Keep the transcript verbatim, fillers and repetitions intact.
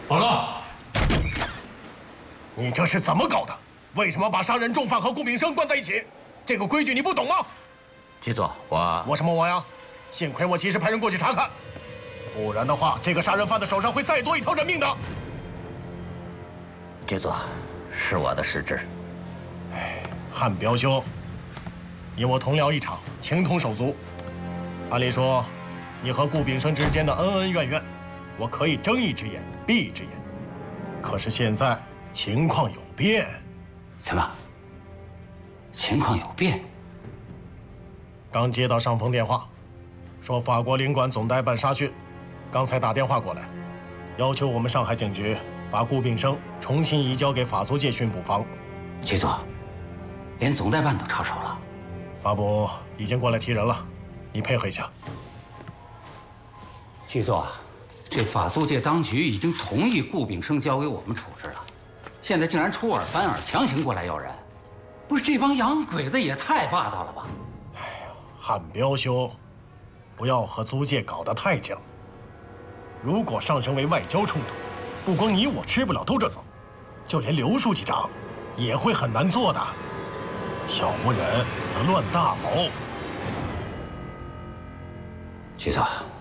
报告。 你这是怎么搞的？为什么把杀人重犯和顾炳生关在一起？这个规矩你不懂吗？ 局座，我我什么我呀？幸亏我及时派人过去查看，不然的话，这个杀人犯的手上会再多一条人命的。 局座，是我的失职。 哎，汉彪兄，你我同僚一场，情同手足。按理说，你和顾炳生之间的恩恩怨怨，我可以睁一只眼闭一只眼。可是现在情况有变。 什么？情况有变？ 刚接到上峰电话，说法国领馆总代办沙逊，刚才打电话过来，要求我们上海警局把顾炳生重新移交给法租界巡捕房。 局座，连总代办都插手了。 法部已经过来提人了，你配合一下。 局座，这法租界当局已经同意顾炳生交给我们处置了，现在竟然出尔反尔，强行过来要人，不是这帮洋鬼子也太霸道了吧？ 哎呀，汉彪兄，不要和租界搞得太僵。如果上升为外交冲突，不光你我吃不了兜着走，就连刘书记长也会很难做的。小不忍则乱大谋。 局座。